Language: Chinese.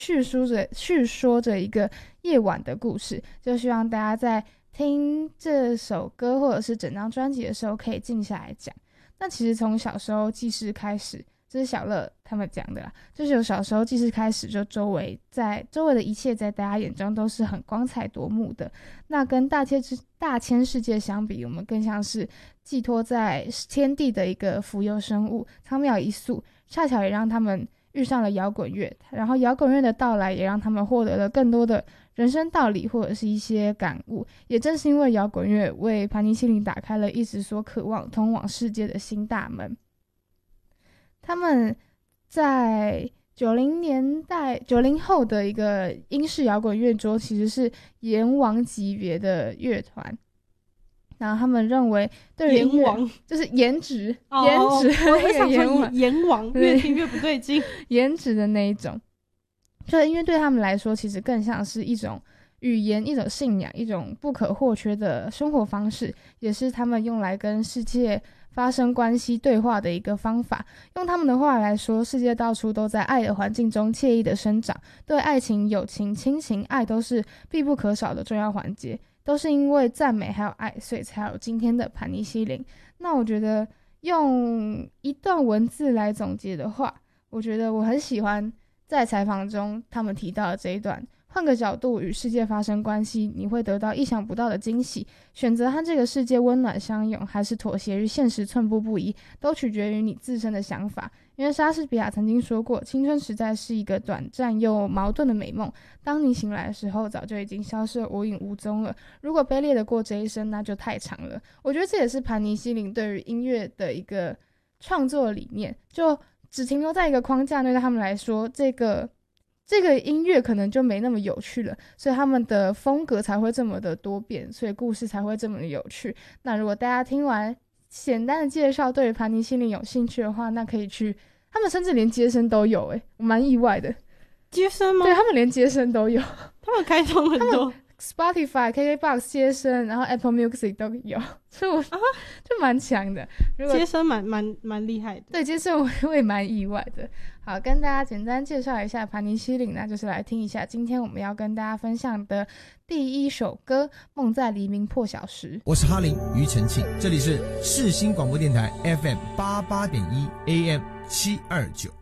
叙说着一个夜晚的故事，就希望大家在听这首歌或者是整张专辑的时候可以静下来讲。那其实从小时候记事开始，这是小乐他们讲的啦，就是有小时候记事开始，就周围的一切在大家眼中都是很光彩夺目的。那跟大千世界相比，我们更像是寄托在天地的一个浮游生物，苍渺一粟，恰巧也让他们遇上了摇滚乐，然后摇滚乐的到来也让他们获得了更多的人生道理或者是一些感悟。也正是因为摇滚乐为盘尼西林打开了一直所渴望通往世界的新大门。他们在90后的一个英式摇滚乐中其实是阎王级别的乐团，然后他们认为对于阎王就是颜值哦颜值我想阎说王阎王越听越不对劲颜值的那一种，就因为对他们来说其实更像是一种语言，一种信仰，一种不可或缺的生活方式，也是他们用来跟世界发生关系对话的一个方法。用他们的话来说，世界到处都在爱的环境中惬意的生长，对爱情、友情、亲情、爱都是必不可少的重要环节，都是因为赞美还有爱，所以才有今天的盘尼西林。那我觉得用一段文字来总结的话，我觉得我很喜欢在采访中他们提到的这一段，换个角度与世界发生关系，你会得到意想不到的惊喜。选择和这个世界温暖相拥，还是妥协于现实寸步不移，都取决于你自身的想法。因为莎士比亚曾经说过，青春时代是一个短暂又矛盾的美梦，当你醒来的时候，早就已经消失得无影无踪了。如果卑劣的过这一生，那就太长了。我觉得这也是盘尼西林对于音乐的一个创作理念，就只停留在一个框架内，对他们来说，这个音乐可能就没那么有趣了，所以他们的风格才会这么的多变，所以故事才会这么的有趣。那如果大家听完简单的介绍，对于盘尼西林有兴趣的话，那可以去，他们甚至连街声都有，我蛮意外的。 街声吗？ 对，他们连街声都有， 他们开通很多 Spotify、KKBOX 街声，然后 Apple Music 都有，所以我就蛮强的。 街声蛮厉害的。 对，街声我也蛮意外的。好，跟大家简单介绍一下盘尼西林，那就是来听一下今天我们要跟大家分享的第一首歌《梦在黎明破晓时》。 我是哈林庾澄庆，这里是世新广播电台 FM88.1 AM729。